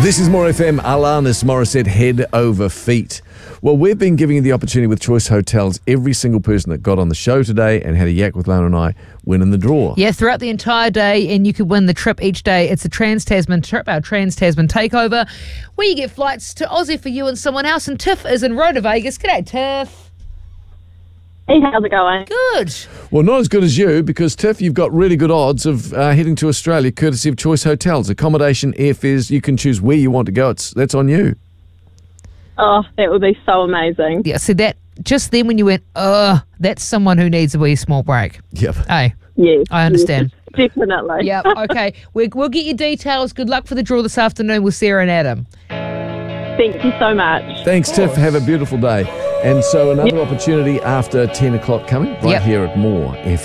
This is More FM. Alanis Morissette, Head Over Feet. Well, we've been giving you the opportunity with Choice Hotels. Every single person that got on the show today and had a yak with Lana and I win in the draw. Yeah, throughout the entire day, and you could win the trip each day. It's a Trans-Tasman trip, our Trans-Tasman takeover, where you get flights to Aussie for you and someone else. And Tiff is in Rota Vegas. G'day, Tiff. Hey, how's it going? Good. Well, not as good as you, because, Tiff, you've got really good odds of heading to Australia courtesy of Choice Hotels. Accommodation, airfares, you can choose where you want to go. That's on you. Oh, that would be so amazing. Yeah, so that, just then when you went, that's someone who needs a wee small break. Yep. Hey, Yes. I understand. Yes, definitely. Yeah, okay. We'll get your details. Good luck for the draw this afternoon with Sarah and Adam. Thank you so much. Thanks, Tiff. Have a beautiful day. And so another opportunity after 10 o'clock coming right here at More FM.